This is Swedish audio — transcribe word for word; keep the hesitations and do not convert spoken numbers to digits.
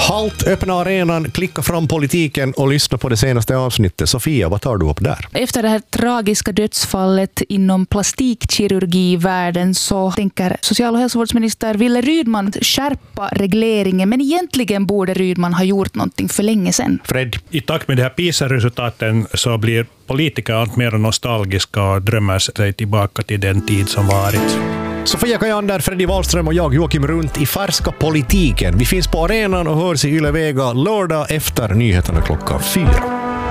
Halt, öppna arenan, klicka fram politiken och lyssna på det senaste avsnittet. Sofia, vad tar du upp där? Efter det här tragiska dödsfallet inom plastikkirurgivärlden så tänker social- och hälsovårdsminister Wille Rydman skärpa regleringen, men egentligen borde Rydman ha gjort någonting för länge sedan. Fred? I takt med de här PISA-resultaten så blir politiker allt mer nostalgiska och drömmer sig tillbaka till den tid som varit. Sofia Kajander, Freddy Wahlström och jag Joakim Runt i Färska politiken. Vi finns på arenan och hörs i Yle Vega lördag efter nyheterna klockan fyra.